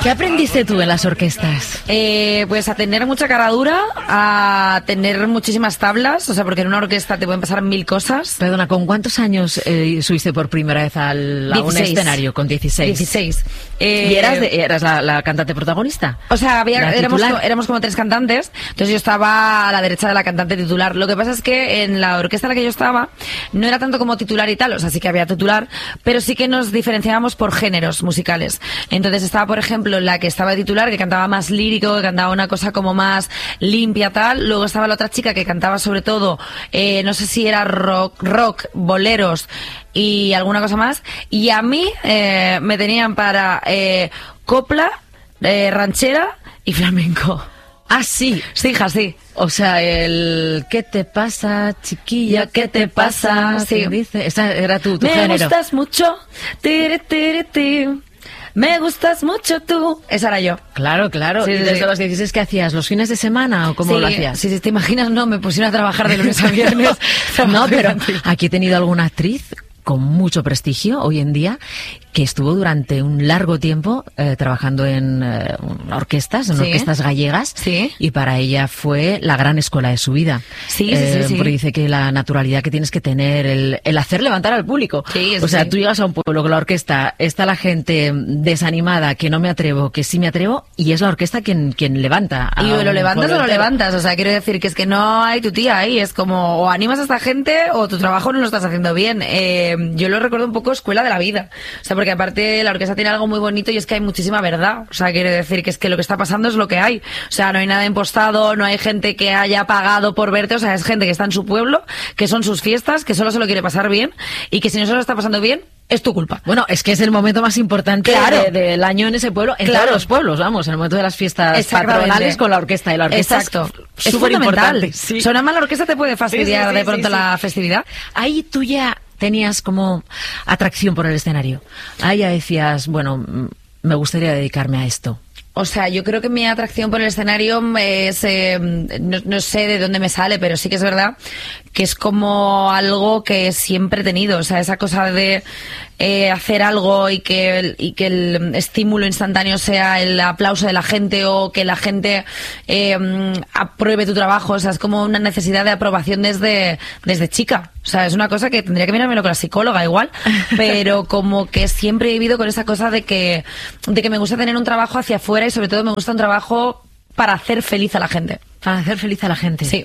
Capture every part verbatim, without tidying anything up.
¿Qué aprendiste tú en las orquestas? Eh, pues a tener mucha cara dura, a tener muchísimas tablas, o sea, porque en una orquesta te pueden pasar mil cosas. Perdona, ¿con cuántos años eh, subiste por primera vez al, a un escenario? Con dieciséis. dieciséis. Eh, ¿Y eras, de, eras la, la cantante protagonista? O sea, había, éramos, éramos como tres cantantes, entonces yo estaba a la derecha de la cantante titular. Lo que pasa es que en la orquesta en la que yo estaba no era tanto como titular y tal, o sea, sí que había titular, pero sí que nos diferenciábamos por géneros musicales. Entonces estaba, por ejemplo, la que estaba de titular, que cantaba más lírico, que cantaba una cosa como más limpia, tal. Luego estaba la otra chica que cantaba sobre todo, eh, no sé si era rock, rock, boleros y alguna cosa más. Y a mí eh, me tenían para eh, copla, eh, ranchera y flamenco. Ah, sí. Sí, hija, sí. O sea, el ¿qué te pasa, chiquilla? ¿Qué te pasa? Sí. Dice? Esa era tu, tu me género. Me gustas mucho. Tiri, tiri, tiri. Me gustas mucho tú. Esa era yo. Claro, claro. Sí, ¿Y sí, desde sí. los dieciséis qué hacías? ¿Los fines de semana o cómo sí, lo hacías? Sí, sí, te imaginas, no, me pusieron a trabajar de lunes a viernes. No, pero aquí he tenido alguna actriz con mucho prestigio hoy en día que estuvo durante un largo tiempo eh, trabajando en eh, orquestas, en sí. orquestas gallegas, sí. y para ella fue la gran escuela de su vida. Sí, sí, eh, sí, sí. Porque dice que la naturalidad que tienes que tener, el, el hacer levantar al público. Sí, o sea, sí. tú llegas a un pueblo con la orquesta, está la gente desanimada, que no me atrevo, que sí me atrevo, y es la orquesta quien, quien levanta. Y o lo levantas o lo entero. levantas, o sea, quiero decir que es que no hay tu tía ahí, es como o animas a esta gente o tu trabajo no lo estás haciendo bien. Eh, yo lo recuerdo un poco escuela de la vida, o sea, porque aparte la orquesta tiene algo muy bonito y es que hay muchísima verdad, o sea, quiere decir que es que lo que está pasando es lo que hay, o sea, no hay nada impostado, no hay gente que haya pagado por verte, o sea, es gente que está en su pueblo, que son sus fiestas, que solo se lo quiere pasar bien y que si no se lo está pasando bien, es tu culpa. Bueno, es que es el momento más importante claro. de, del año en ese pueblo, en claro. todos los pueblos, vamos, en el momento de las fiestas patronales con la orquesta, y la orquesta Exacto. es, es súper fundamental. importante. Sí. Suena mal la orquesta, te puede fastidiar sí, sí, sí, de pronto sí, sí. la festividad. Ahí tú ya tenías como atracción por el escenario. Ahí ya decías, bueno, me gustaría dedicarme a esto. O sea, yo creo que mi atracción por el escenario es, eh, no, no sé de dónde me sale, pero sí que es verdad que es como algo que siempre he tenido. O sea, esa cosa de eh, hacer algo y que, el, y que el estímulo instantáneo sea el aplauso de la gente o que la gente eh, apruebe tu trabajo. O sea, es como una necesidad de aprobación desde, desde chica. O sea, es una cosa que tendría que mirármelo con la psicóloga igual, pero como que siempre he vivido con esa cosa de que, de que me gusta tener un trabajo hacia afuera y sobre todo me gusta un trabajo para hacer feliz a la gente. Para hacer feliz a la gente. Sí.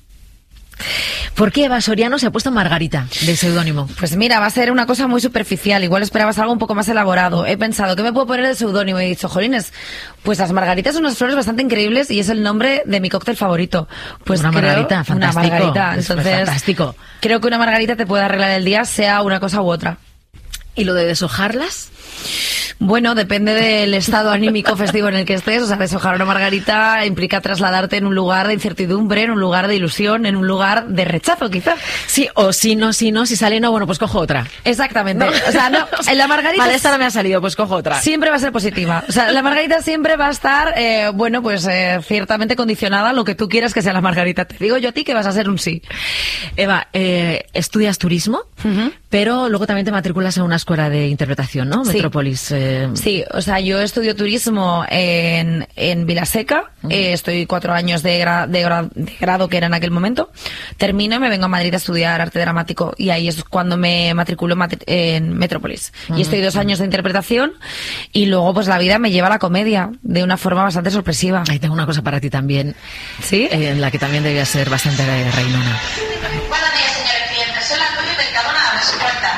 ¿Por qué Eva Soriano se ha puesto Margarita de seudónimo? Pues mira, va a ser una cosa muy superficial. Igual esperabas algo un poco más elaborado. He pensado, ¿qué me puedo poner de seudónimo? Y he dicho, jolines, pues las margaritas son unas flores bastante increíbles y es el nombre de mi cóctel favorito. Pues una creo, margarita, fantástico. Una margarita. Entonces, es fantástico. Creo que una margarita te puede arreglar el día, sea una cosa u otra. ¿Y lo de deshojarlas? Bueno, depende del estado anímico festivo en el que estés. O sea, deshojar una margarita implica trasladarte en un lugar de incertidumbre, en un lugar de ilusión, en un lugar de rechazo, quizá. Sí, o si no, si no, si sale no, bueno, pues cojo otra. Exactamente. ¿No? O sea, no, en la margarita... Vale, esta no me ha salido, pues cojo otra. Siempre va a ser positiva. O sea, la margarita siempre va a estar, eh, bueno, pues eh, ciertamente condicionada a lo que tú quieras que sea la margarita. Te digo yo a ti que vas a ser un sí. Eva, eh, estudias turismo, uh-huh. pero luego también te matriculas en una escuela de interpretación, ¿no? Sí. Metrópolis. Eh... Sí, o sea, yo estudio turismo en, en Vilaseca, uh-huh. eh, estoy cuatro años de, gra, de, gra, de grado que era en aquel momento, termino y me vengo a Madrid a estudiar arte dramático y ahí es cuando me matriculo en Metrópolis. Uh-huh. Y estoy dos años de interpretación y luego pues la vida me lleva a la comedia de una forma bastante sorpresiva. Ahí tengo una cosa para ti también, ¿sí? Eh, en la que también debía ser bastante reinona. Buenos días, señores clientes, soy la Cruz del Cadona de su puerta.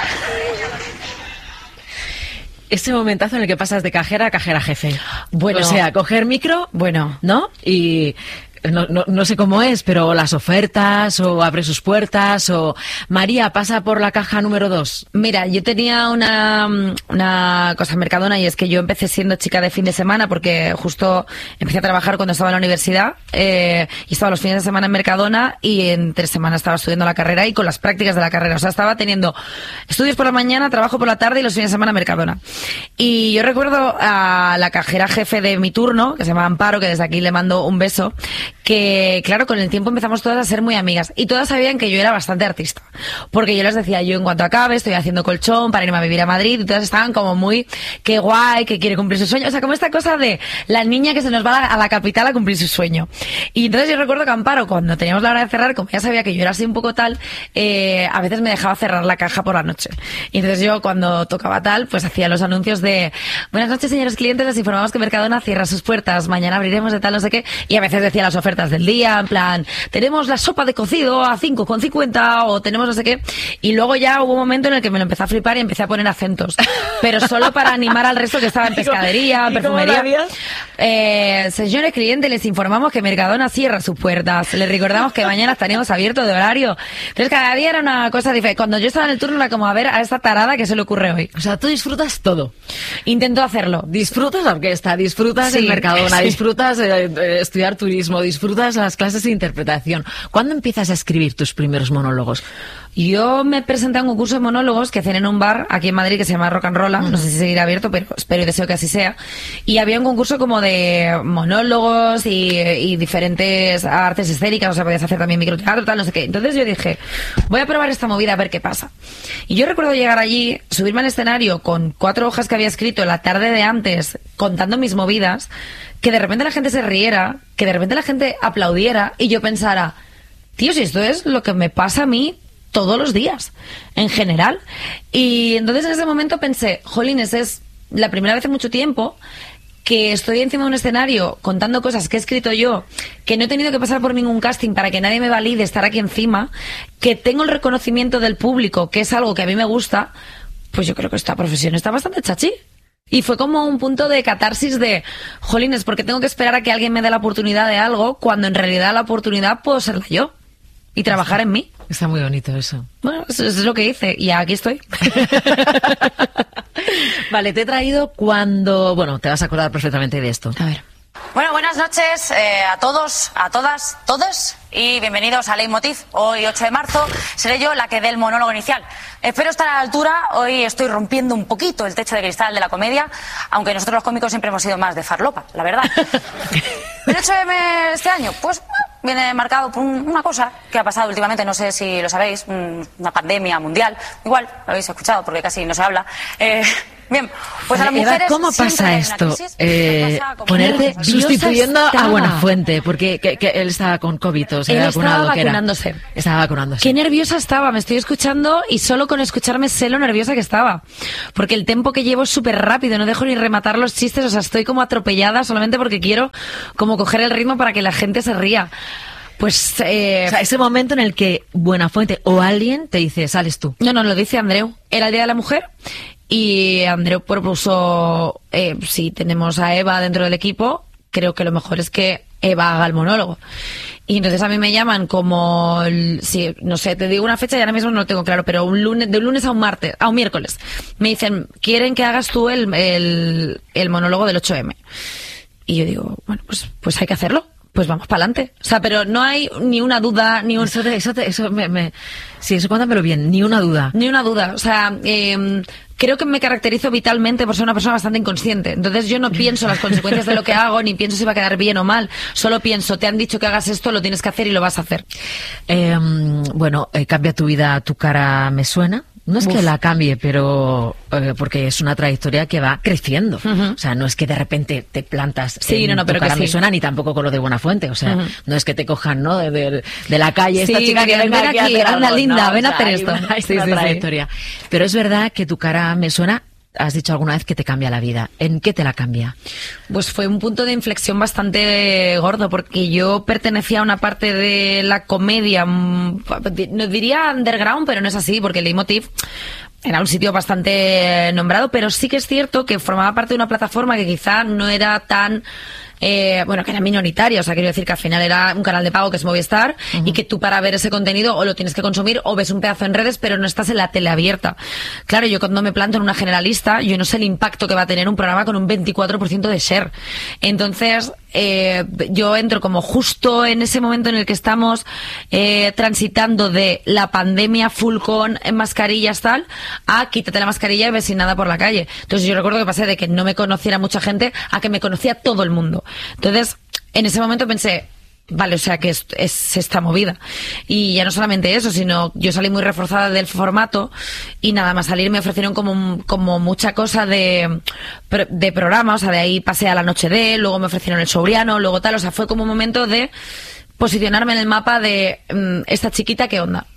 Ese momentazo en el que pasas de cajera a cajera jefe. Bueno, o sea, coger micro, bueno, ¿no? Y no, no, no sé cómo es, pero las ofertas, o abre sus puertas, o María, pasa por la caja número dos. Mira, yo tenía una, una cosa en Mercadona y es que yo empecé siendo chica de fin de semana porque justo empecé a trabajar cuando estaba en la universidad eh, y estaba los fines de semana en Mercadona y en tres semanas estaba estudiando la carrera y con las prácticas de la carrera. O sea, estaba teniendo estudios por la mañana, trabajo por la tarde y los fines de semana en Mercadona. Y yo recuerdo a la cajera jefe de mi turno, que se llama Amparo, que desde aquí le mando un beso, que, claro, con el tiempo empezamos todas a ser muy amigas. Y todas sabían que yo era bastante artista. Porque yo les decía, yo en cuanto acabe estoy haciendo colchón para irme a vivir a Madrid. Y todas estaban como muy, qué guay, que quiere cumplir su sueño. O sea, como esta cosa de la niña que se nos va a la, a la capital a cumplir su sueño. Y entonces yo recuerdo que Amparo, cuando teníamos la hora de cerrar, como ya sabía que yo era así un poco tal, eh, a veces me dejaba cerrar la caja por la noche. Y entonces yo, cuando tocaba tal, pues hacía los anuncios de, buenas noches, señores clientes, les informamos que Mercadona cierra sus puertas, mañana abriremos de tal, no sé qué. Y a veces decía las ofertas del día, en plan, tenemos la sopa de cocido a cinco con cincuenta o tenemos no sé qué. Y luego ya hubo un momento en el que me lo empecé a flipar y empecé a poner acentos. Pero solo para animar al resto que estaba en pescadería, en perfumería. Eh, señores clientes, les informamos que Mercadona cierra sus puertas. Les recordamos que mañana estaríamos abiertos de horario. Entonces cada día era una cosa diferente. Cuando yo estaba en el turno era como a ver a esta tarada que se le ocurre hoy. O sea, tú disfrutas todo. Intento hacerlo. Disfrutas la orquesta, disfrutas Sí, el Mercadona, sí. disfrutas eh, eh, estudiar turismo, disfrutas las clases de interpretación. ¿Cuándo empiezas a escribir tus primeros monólogos? Yo me presenté a un concurso de monólogos que hacían en un bar aquí en Madrid que se llama Rock and Rolla. No sé si seguirá abierto, pero espero y deseo que así sea. Y había un concurso como de monólogos y, y diferentes artes escénicas. O sea, podías hacer también microteatro, tal, no sé qué. Entonces yo dije, voy a probar esta movida a ver qué pasa. Y yo recuerdo llegar allí, subirme al escenario con cuatro hojas que había escrito la tarde de antes, contando mis movidas, que de repente la gente se riera, que de repente la gente aplaudiera y yo pensara, tío, si esto es lo que me pasa a mí todos los días, en general. Y entonces en ese momento pensé, jolines, es la primera vez en mucho tiempo que estoy encima de un escenario contando cosas que he escrito yo, que no he tenido que pasar por ningún casting para que nadie me valide estar aquí encima, que tengo el reconocimiento del público, que es algo que a mí me gusta. Pues yo creo que esta profesión está bastante chachi. Y fue como un punto de catarsis de, jolines, porque tengo que esperar a que alguien me dé la oportunidad de algo, cuando en realidad la oportunidad puedo serla yo y trabajar en mí. Está muy bonito eso. Bueno, eso es lo que hice y aquí estoy. Vale, te he traído cuando... Bueno, te vas a acordar perfectamente de esto. A ver. Bueno, buenas noches eh, a todos, a todas, todos y bienvenidos a Leitmotiv. Hoy, ocho de marzo, seré yo la que dé el monólogo inicial. Espero estar a la altura. Hoy estoy rompiendo un poquito el techo de cristal de la comedia, aunque nosotros los cómicos siempre hemos sido más de farlopa, la verdad. El ocho eme este año, pues viene marcado por un- una cosa que ha pasado últimamente, no sé si lo sabéis, un- una pandemia mundial. Igual lo habéis escuchado porque casi no se habla. Eh, Bien, pues a las Eva, mujeres ¿cómo siempre pasa hay una esto? crisis, Eh, nos pasa como ponerte nerviosa sustituyendo a estaba. Buenafuente, porque que, que él estaba con COVID, o se Él había estaba vacunado, ¿qué era? vacunándose. Estaba vacunándose. Qué nerviosa estaba, me estoy escuchando y solo con escucharme sé lo nerviosa que estaba. Porque el tempo que llevo es súper rápido, no dejo ni rematar los chistes, o sea, estoy como atropellada solamente porque quiero como coger el ritmo para que la gente se ría. Pues, eh, O sea, ese momento en el que Buenafuente o alguien te dice, sales tú. no, no, lo dice Andreu. Era el Día de la Mujer y Andreu propuso, eh, si tenemos a Eva dentro del equipo, creo que lo mejor es que Eva haga el monólogo. Y entonces a mí me llaman como, el- si, no sé, te digo una fecha y ahora mismo no lo tengo claro, pero un lunes, de un lunes a un martes, a un miércoles. Me dicen, quieren que hagas tú el, el, el monólogo del ocho eme. Y yo digo, bueno, pues, pues hay que hacerlo. Pues vamos para adelante. O sea, pero no hay ni una duda, ni un... Eso, te- eso, te- eso me, me- sí, eso cuéntamelo bien, ni una duda. Ni una duda. O sea, eh, creo que me caracterizo vitalmente por ser una persona bastante inconsciente. Entonces yo no pienso las consecuencias de lo que hago, ni pienso si va a quedar bien o mal. Solo pienso, te han dicho que hagas esto, lo tienes que hacer y lo vas a hacer. Eh, bueno, eh, cambia tu vida, tu cara me suena. No es que Uf. la cambie, pero eh, porque es una trayectoria que va creciendo. Ujú. O sea, no es que de repente te plantas Sí, en no, no, tu pero que cara me sí. suena, ni tampoco con lo de Buenafuente. O sea, Ujú. no es que te cojan, ¿no? De, de- de la calle esta Sí, chica que ven venga aquí, a hacer anda, algo, linda, ¿no? ven a O sea, hacer hay esto. una- hay Sí, una sí, sí. trayectoria. Pero es verdad que tu cara me suena. Has dicho alguna vez que te cambia la vida. ¿En qué te la cambia? Pues fue un punto de inflexión bastante gordo, porque yo pertenecía a una parte de la comedia, mm, no diría underground, pero no es así, porque el Leitmotiv era un sitio bastante nombrado, pero sí que es cierto que formaba parte de una plataforma que quizá no era tan... Eh, bueno, que era minoritaria, o sea, quiero decir que al final era un canal de pago que es Movistar, y que tú para ver ese contenido o lo tienes que consumir o ves un pedazo en redes, pero no estás en la tele abierta. Claro, yo cuando me planto en una generalista, yo no sé el impacto que va a tener un programa con un veinticuatro por ciento de share. Entonces, eh, yo entro como justo en ese momento en el que estamos eh, transitando de la pandemia full con en mascarillas tal, a quítate la mascarilla y ves sin nada por la calle. Entonces yo recuerdo que pasé de que no me conociera mucha gente a que me conocía todo el mundo. Entonces, en ese momento pensé, Vale, o sea que es, es esta movida. Y ya no solamente eso, sino yo salí muy reforzada del formato y nada más salir me ofrecieron como, como mucha cosa de, de programa, o sea, de ahí pasé a La Noche de, luego me ofrecieron El Sobriano, luego tal, o sea, fue como un momento de posicionarme en el mapa de mmm, esta chiquita, ¿qué onda?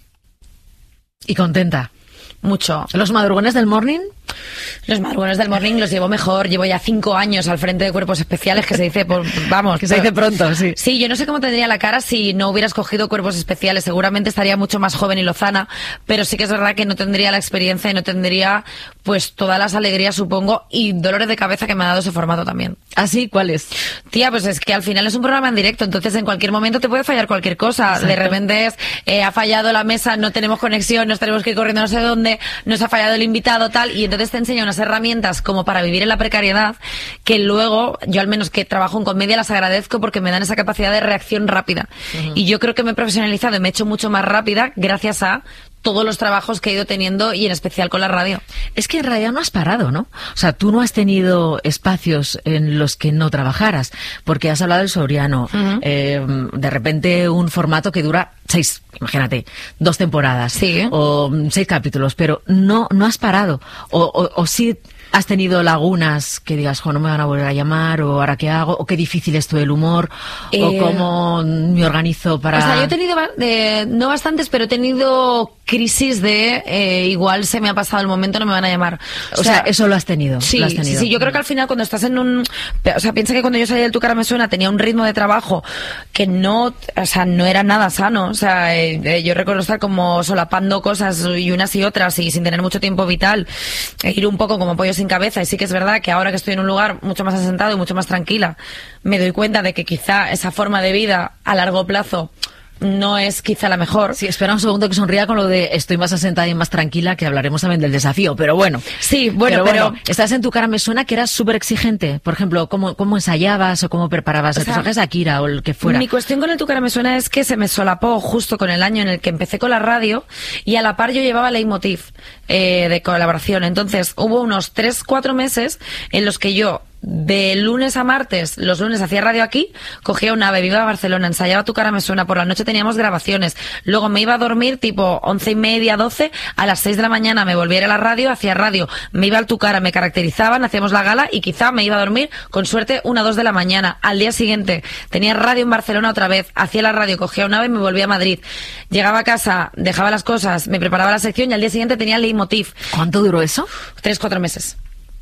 Y contenta. Mucho. ¿Los madrugones del morning? Los madrugones del morning los llevo mejor. Llevo ya cinco años al frente de Cuerpos Especiales, que se dice, por, vamos. Que se dice pronto, sí. Sí, yo no sé cómo tendría la cara si no hubieras cogido Cuerpos Especiales. Seguramente estaría mucho más joven y lozana, pero sí que es verdad que no tendría la experiencia y no tendría, pues, todas las alegrías, supongo, y dolores de cabeza que me ha dado ese formato también. ¿Ah, sí? ¿Cuáles? Tía, pues es que al final es un programa en directo, entonces en cualquier momento te puede fallar cualquier cosa. Exacto. De repente es, eh, ha fallado la mesa, no tenemos conexión, nos tenemos que ir corriendo no sé dónde, nos ha fallado el invitado, tal, y entonces te enseña unas herramientas como para vivir en la precariedad que luego, yo al menos que trabajo en comedia, las agradezco porque me dan esa capacidad de reacción rápida. Uh-huh. Y yo creo que me he profesionalizado y me he hecho mucho más rápida gracias a todos los trabajos que he ido teniendo y en especial con la radio. Es que en realidad no has parado, ¿no? O sea, tú no has tenido espacios en los que no trabajaras, porque has hablado del Sobriano, uh-huh. eh, de repente un formato que dura seis, imagínate, dos temporadas, sí, o seis capítulos, pero no, no has parado, o, o, o sí has tenido lagunas que digas, jo, no me van a volver a llamar, o ahora qué hago, o qué difícil es todo el humor, eh... o cómo me organizo para... O sea, yo he tenido, eh, no bastantes, pero he tenido crisis de eh, igual se me ha pasado el momento, no me van a llamar. O, o sea, sea, eso lo has tenido. Sí, lo has tenido. sí, sí, yo creo que al final cuando estás en un... O sea, piensa que cuando yo salí del Tu Cara Me Suena tenía un ritmo de trabajo que no, o sea, no era nada sano. O sea, eh, yo recuerdo estar como solapando cosas y unas y otras y sin tener mucho tiempo vital, e ir un poco como pollo sin cabeza. Y sí que es verdad que ahora que estoy en un lugar mucho más asentado y mucho más tranquila, me doy cuenta de que quizá esa forma de vida a largo plazo no es quizá la mejor. Sí, espera un segundo que sonría con lo de estoy más asentada y más tranquila, que hablaremos también del desafío, pero bueno. Sí, bueno, pero... pero bueno, estás en Tu Cara Me Suena que eras súper exigente. Por ejemplo, ¿cómo, cómo ensayabas o cómo preparabas el personaje de Akira o el que fuera? Mi cuestión con el Tu Cara Me Suena es que se me solapó justo con el año en el que empecé con la radio y a la par yo llevaba Leitmotiv eh, de colaboración. Entonces hubo unos tres, cuatro meses en los que yo de lunes a martes, los lunes hacía radio aquí, cogía un ave, iba a Barcelona, ensayaba Tu Cara Me Suena, por la noche teníamos grabaciones, luego me iba a dormir tipo once y media, doce, a las seis de la mañana me volvía a la radio, hacía radio, me iba al Tu Cara, me caracterizaban, hacíamos la gala y quizá me iba a dormir, con suerte, una, dos de la mañana. Al día siguiente tenía radio en Barcelona otra vez, hacía la radio, cogía un ave y me volvía a Madrid. Llegaba a casa, dejaba las cosas, me preparaba la sección y al día siguiente tenía Leitmotiv. ¿Cuánto duró eso? Tres, cuatro meses.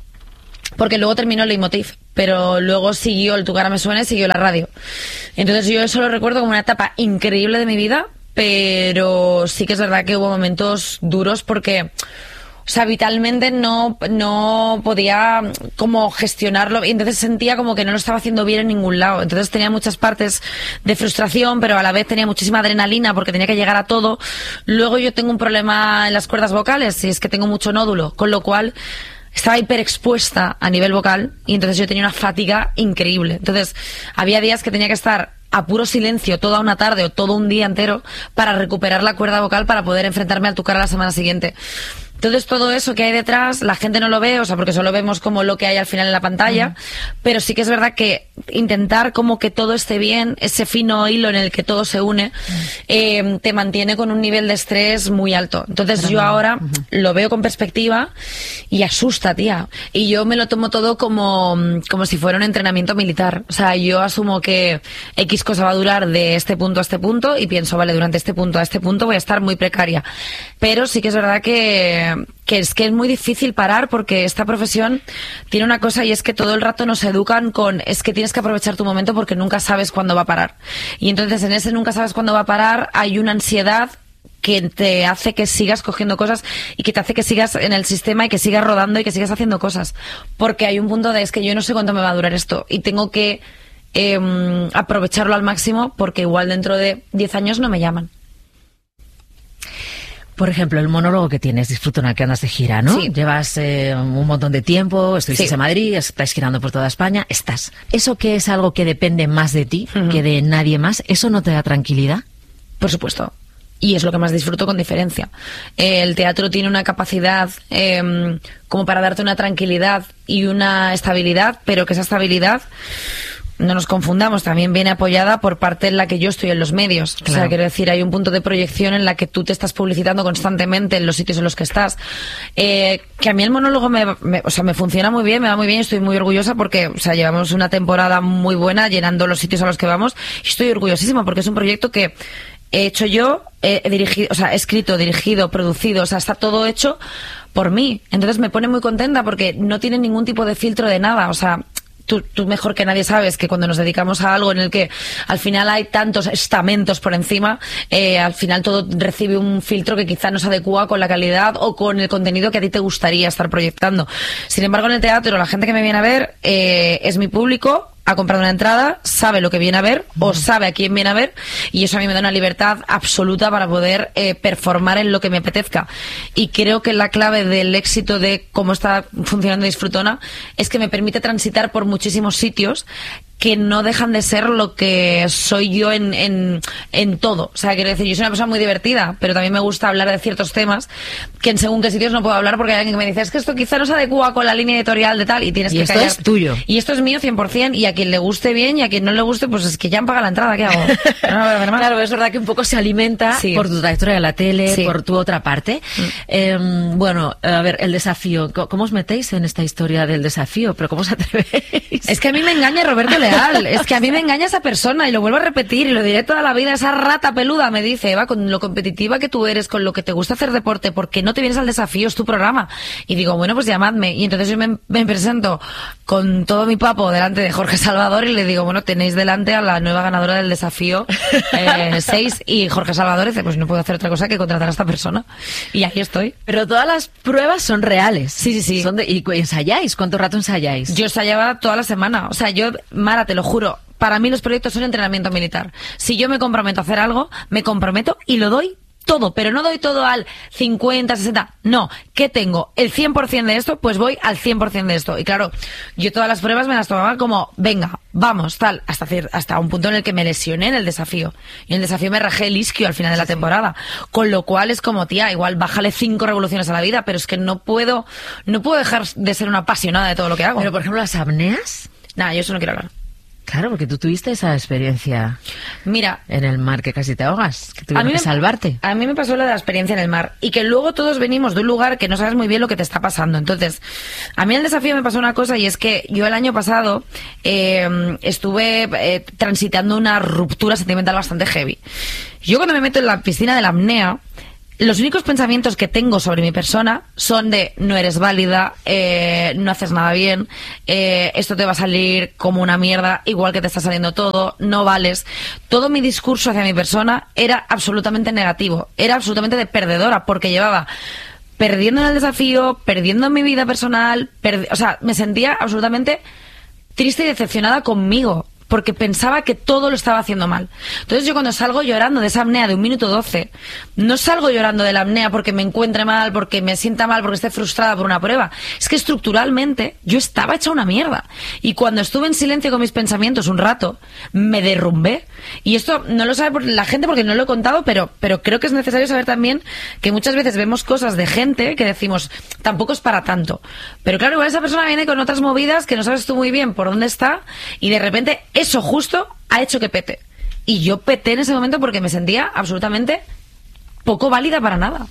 Porque luego terminó el Leitmotiv, pero luego siguió el Tu Cara Me Suena y siguió la radio. Entonces yo eso lo recuerdo como una etapa increíble de mi vida, pero sí que es verdad que hubo momentos duros porque, o sea, vitalmente no, no podía como gestionarlo y entonces sentía como que no lo estaba haciendo bien en ningún lado. Entonces tenía muchas partes de frustración, pero a la vez tenía muchísima adrenalina porque tenía que llegar a todo. Luego yo tengo un problema en las cuerdas vocales y es que tengo mucho nódulo, con lo cual estaba hiperexpuesta a nivel vocal y entonces yo tenía una fatiga increíble. Entonces había días que tenía que estar a puro silencio toda una tarde o todo un día entero para recuperar la cuerda vocal para poder enfrentarme al Tu Cara la semana siguiente. Entonces todo eso que hay detrás, la gente no lo ve, o sea, porque solo vemos como lo que hay al final en la pantalla, uh-huh. Pero sí que es verdad que intentar como que todo esté bien, ese fino hilo en el que todo se une, uh-huh. eh, te mantiene con un nivel de estrés muy alto. Entonces uh-huh. yo ahora uh-huh. lo veo con perspectiva y asusta, tía. Y yo me lo tomo todo como, como si fuera un entrenamiento militar. O sea, yo asumo que X cosa va a durar de este punto a este punto y pienso, vale, durante este punto a este punto voy a estar muy precaria. Pero sí que es verdad que que es que es muy difícil parar porque esta profesión tiene una cosa y es que todo el rato nos educan con es que tienes que aprovechar tu momento porque nunca sabes cuándo va a parar. Y entonces en ese nunca sabes cuándo va a parar hay una ansiedad que te hace que sigas cogiendo cosas y que te hace que sigas en el sistema y que sigas rodando y que sigas haciendo cosas. Porque hay un punto de es que yo no sé cuánto me va a durar esto y tengo que eh, aprovecharlo al máximo porque igual dentro de diez años no me llaman. Por ejemplo, el monólogo que tienes, Disfruto una que andas de gira, ¿no? Sí. Llevas eh, un montón de tiempo, estuviste sí. en Madrid, estás girando por toda España, estás. ¿Eso que es algo que depende más de ti uh-huh. que de nadie más, eso no te da tranquilidad? Por supuesto. Y es lo que más disfruto con diferencia. El teatro tiene una capacidad eh, como para darte una tranquilidad y una estabilidad, pero que esa estabilidad no nos confundamos, también viene apoyada por parte en la que yo estoy en los medios. Claro. O sea, quiero decir, hay un punto de proyección en la que tú te estás publicitando constantemente en los sitios en los que estás. Eh, que a mí el monólogo me, me, o sea, me funciona muy bien, me va muy bien, estoy muy orgullosa porque, o sea, llevamos una temporada muy buena llenando los sitios a los que vamos y estoy orgullosísima porque es un proyecto que he hecho yo, he dirigido, o sea, he escrito, dirigido, producido, o sea, está todo hecho por mí. Entonces me pone muy contenta porque no tiene ningún tipo de filtro de nada, o sea, Tú, tú mejor que nadie sabes que cuando nos dedicamos a algo en el que al final hay tantos estamentos por encima, eh, al final todo recibe un filtro que quizá no se adecua con la calidad o con el contenido que a ti te gustaría estar proyectando. Sin embargo, en el teatro, la gente que me viene a ver eh, es mi público, ha comprado una entrada, sabe lo que viene a ver o sabe a quién viene a ver y eso a mí me da una libertad absoluta para poder eh, performar en lo que me apetezca. Y creo que la clave del éxito de cómo está funcionando Disfrutona es que me permite transitar por muchísimos sitios que no dejan de ser lo que soy yo en, en, en todo. O sea, quiero decir, yo soy una persona muy divertida, pero también me gusta hablar de ciertos temas que en según qué sitios no puedo hablar porque hay alguien que me dice, es que esto quizá no se adecua con la línea editorial de tal y tienes y que esto callar. Es tuyo. Y esto es mío cien por ciento y a quien le guste bien y a quien no le guste, pues es que ya han pagado la entrada, ¿qué hago? No, claro, es verdad que un poco se alimenta sí. por tu trayectoria de la tele, sí. por tu otra parte. Mm. Eh, bueno, a ver, el desafío. ¿Cómo os metéis en esta historia del desafío? ¿Pero cómo os atrevéis? Es que a mí me engaña Roberto Leal. Es que a mí me engaña esa persona y lo vuelvo a repetir y lo diré toda la vida. Esa rata peluda me dice, Eva, con lo competitiva que tú eres, con lo que te gusta hacer deporte, ¿por qué no te vienes al desafío? Es tu programa. Y digo, bueno, pues llamadme. Y entonces yo me, me presento con todo mi papo delante de Jorge Salvador y le digo, bueno, tenéis delante a la nueva ganadora del desafío eh, seis y Jorge Salvador dice, pues no puedo hacer otra cosa que contratar a esta persona. Y ahí estoy. Pero todas las pruebas son reales. Sí, sí, sí. Son de, ¿y ensayáis? ¿Cuánto rato ensayáis? Yo ensayaba toda la semana. O sea, yo, Mara, te lo juro, para mí los proyectos son entrenamiento militar. Si yo me comprometo a hacer algo, me comprometo y lo doy todo, pero no doy todo al cincuenta, sesenta, no, ¿qué tengo? El cien por ciento de esto, pues voy al cien por ciento de esto. Y claro, yo todas las pruebas me las tomaba como, venga, vamos, tal, hasta hasta un punto en el que me lesioné en el desafío. Y en el desafío me rajé el isquio al final de la temporada. Con lo cual es como, tía, igual bájale cinco revoluciones a la vida, pero es que no puedo, no puedo dejar de ser una apasionada de todo lo que hago. Pero, por ejemplo, las apneas. Nada, yo eso no quiero hablar. Claro, porque tú tuviste esa experiencia. Mira, en el mar, que casi te ahogas, que tuvieron que salvarte. A mí me pasó la de la experiencia en el mar y que luego todos venimos de un lugar que no sabes muy bien lo que te está pasando. Entonces, a mí en el desafío me pasó una cosa y es que yo el año pasado eh, estuve eh, transitando una ruptura sentimental bastante heavy. Yo cuando me meto en la piscina de la apnea, los únicos pensamientos que tengo sobre mi persona son de no eres válida, eh, no haces nada bien, eh, esto te va a salir como una mierda, igual que te está saliendo todo, no vales. Todo mi discurso hacia mi persona era absolutamente negativo, era absolutamente de perdedora, porque llevaba perdiendo en el desafío, perdiendo en mi vida personal, perdi- o sea, me sentía absolutamente triste y decepcionada conmigo, porque pensaba que todo lo estaba haciendo mal. Entonces yo cuando salgo llorando de esa apnea de un minuto doce, no salgo llorando de la apnea porque me encuentre mal, porque me sienta mal, porque esté frustrada por una prueba. Es que estructuralmente yo estaba hecha una mierda. Y cuando estuve en silencio con mis pensamientos un rato, me derrumbé. Y esto no lo sabe la gente porque no lo he contado, pero, pero creo que es necesario saber también que muchas veces vemos cosas de gente que decimos, tampoco es para tanto. Pero claro, igual esa persona viene con otras movidas que no sabes tú muy bien por dónde está y de repente eso justo ha hecho que pete. Y yo peté en ese momento porque me sentía absolutamente poco válida para nada.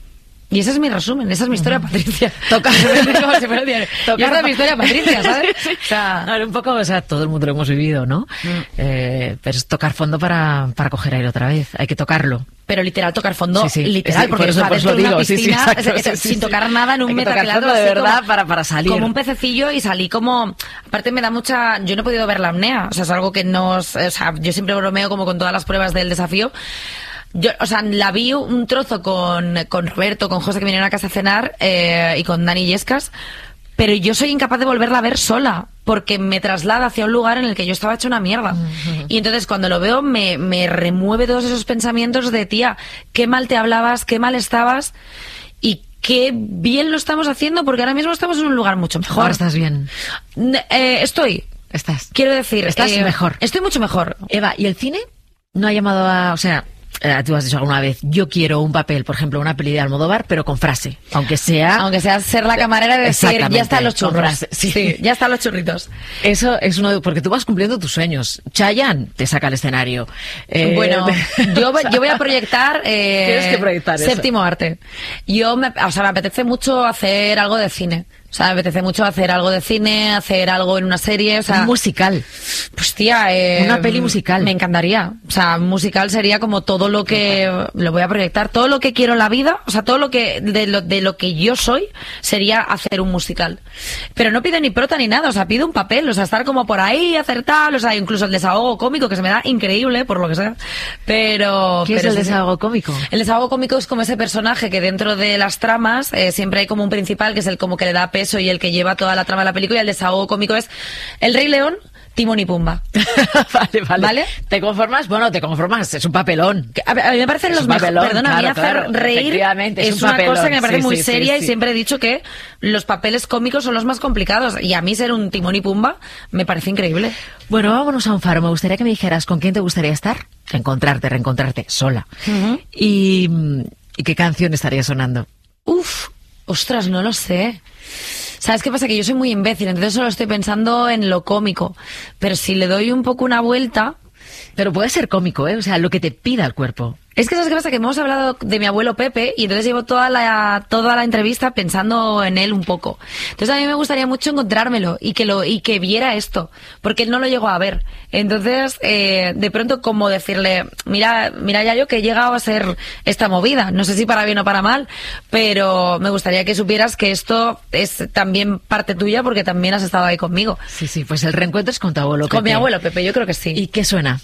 Y ese es mi resumen, esa es mi historia, uh-huh. Patricia. Toca, como si fuera el diario. Toca, esa es mi historia, Patricia, ¿sabes? Sí. O sea, no, un poco, o sea, todo el mundo lo hemos vivido, ¿no? Mm. Eh, pero es tocar fondo para, para coger aire otra vez. Hay que tocarlo. Pero literal, tocar fondo, sí, sí. literal, sí, porque por eso, por eso lo digo, piscina, sí, sí, exacto, es, es, sí, sin sí, tocar sí. nada en un Hay que tocar metacrilato fondo de verdad como, para, para salir. Como un pececillo y salí como... Aparte me da mucha... Yo no he podido ver la apnea, o sea, es algo que no... O sea, yo siempre bromeo como con todas las pruebas del desafío. Yo, o sea, la vi un trozo con, con Roberto, con José, que vinieron a casa a cenar, eh, y con Dani Yescas, pero yo soy incapaz de volverla a ver sola, porque me traslada hacia un lugar en el que yo estaba hecha una mierda. Uh-huh. Y entonces cuando lo veo me, me remueve todos esos pensamientos de, tía, qué mal te hablabas, qué mal estabas, y qué bien lo estamos haciendo, porque ahora mismo estamos en un lugar mucho mejor. Ahora estás bien. Eh, estoy. Estás. Quiero decir... Estás eh, mejor. Estoy mucho mejor. Eva, ¿y el cine? No ha llamado a... O sea... eh, tú has dicho alguna vez, yo quiero un papel, por ejemplo, una peli de Almodóvar, pero con frase, aunque sea... Aunque sea ser la camarera de decir, ya están los churros. Frase, sí. sí, ya están los churritos. Eso es uno de, porque tú vas cumpliendo tus sueños. Chayanne te saca al escenario. Eh, bueno, yo, yo voy a proyectar, eh, Tienes que proyectar séptimo eso. arte. Yo, me, o sea, me apetece mucho hacer algo de cine. O sea, me apetece mucho hacer algo de cine, hacer algo en una serie, o sea... Un musical. Pues tía, eh, una peli musical. Me encantaría. O sea, musical sería como todo lo que... Lo voy a proyectar. Todo lo que quiero en la vida, o sea, todo lo que... De lo, de lo que yo soy, sería hacer un musical. Pero no pido ni prota ni nada, o sea, pido un papel, o sea, estar como por ahí, hacer tal, o sea, incluso el desahogo cómico, que se me da increíble, por lo que sea. Pero... ¿Qué pero es el sí, desahogo cómico? El desahogo cómico es como ese personaje que dentro de las tramas eh, siempre hay como un principal que es el como que le da peso y el que lleva toda la trama de la película, y el desahogo cómico es El Rey León, Timón y Pumba. vale, vale, vale. ¿Te conformas? Bueno, te conformas, es un papelón. A, a mí me parecen es los mejores. Perdona, claro, a mí hacer claro, reír es, es un una papelón. cosa que me parece sí, muy sí, seria sí, y sí. siempre he dicho que los papeles cómicos son los más complicados, y a mí ser un Timón y Pumba me parece increíble. Bueno, vámonos a un faro. Me gustaría que me dijeras con quién te gustaría estar, encontrarte, reencontrarte, sola. Uh-huh. y, y qué canción estaría sonando. Uf, ostras, no lo sé. ¿Sabes qué pasa? Que yo soy muy imbécil, entonces solo estoy pensando en lo cómico. Pero si le doy un poco una vuelta... Pero puede ser cómico, ¿eh? O sea, lo que te pida el cuerpo. Es que ¿sabes qué pasa? Que hemos hablado de mi abuelo Pepe y entonces llevo toda la toda la entrevista pensando en él un poco. Entonces a mí me gustaría mucho encontrármelo y que lo y que viera esto, porque él no lo llegó a ver. Entonces, eh, de pronto como decirle, mira, mira ya yo que he llegado a ser esta movida, no sé si para bien o para mal, pero me gustaría que supieras que esto es también parte tuya porque también has estado ahí conmigo. Sí, sí, pues el reencuentro es con tu abuelo Pepe. Con mi abuelo Pepe, yo creo que sí. ¿Y qué suena?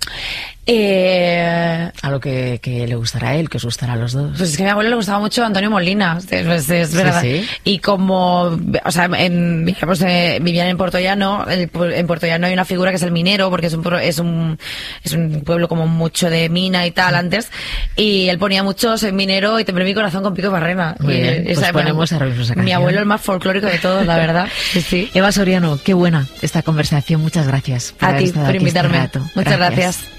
Eh... Algo que, que le gustará a él, que os gustará a los dos. Pues es que a mi abuelo le gustaba mucho Antonio Molina, es, es verdad. Sí, sí. Y como, o sea, en, digamos, eh, vivían en Puerto Llano, el, en Puerto Llano hay una figura que es el minero, porque es un, es un, es un pueblo como mucho de mina y tal antes, y él ponía mucho soy minero y temblé mi corazón con Pico Barrena. Muy y, bien, y, pues o sea, ponemos ahora mismo esa mi canción. abuelo el más folclórico de todos, la verdad. Sí, sí. Eva Soriano, qué buena esta conversación, muchas gracias por A haber ti estado por aquí este invitarme. rato. Muchas gracias.